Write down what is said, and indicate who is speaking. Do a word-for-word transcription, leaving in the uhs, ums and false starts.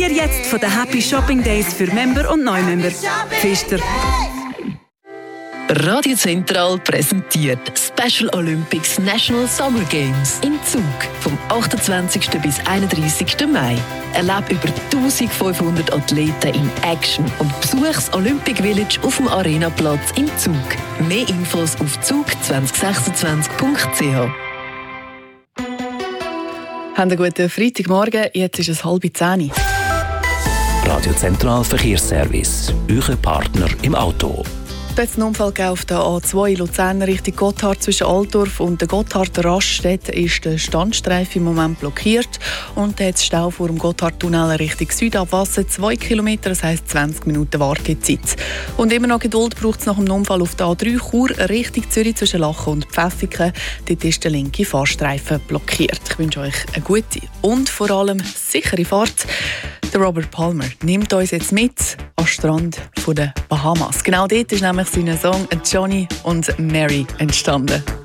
Speaker 1: Profitiere jetzt von den Happy Shopping Days für Member und Neumember. Pfister.
Speaker 2: Radio Zentral präsentiert Special Olympics National Summer Games in Zug vom achtundzwanzigsten bis einunddreißigsten Mai. Erlebe über eintausendfünfhundert Athleten in Action und besuche das Olympic Village auf dem Arenaplatz in Zug. Mehr Infos auf zug zwanzig sechsundzwanzig punkt c h.
Speaker 3: Haben einen guten Freitagmorgen, jetzt ist es halb zehn.
Speaker 4: Radio Zentral Verkehrsservice, Ihr Partner im Auto.
Speaker 3: Es hat einen Unfall auf der A zwei Luzern Richtung Gotthard zwischen Altdorf und der Gotthard Raststätte ist der Standstreifen im Moment blockiert und der Stau vor dem Gotthardtunnel Richtung Südabwasser zwei Kilometer, das heisst zwanzig Minuten Wartezeit. Und immer noch Geduld braucht es nach dem Unfall auf der A drei Chur Richtung Zürich zwischen Lachen und Pfäffiken. Dort ist der linke Fahrstreifen blockiert. Ich wünsche euch eine gute und vor allem sichere Fahrt. Der Robert Palmer nimmt uns jetzt mit an den Strand der Bahamas. Genau dort ist nämlich sein Song «Johnny und Mary» entstanden.